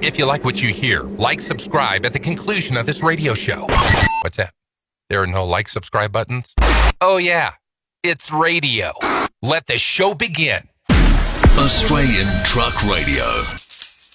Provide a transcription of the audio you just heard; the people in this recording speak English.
If you like what you hear, like, subscribe at the conclusion of this radio show. What's that? There are no like, subscribe buttons? Oh, yeah. It's radio. Let the show begin. Australian Truck Radio.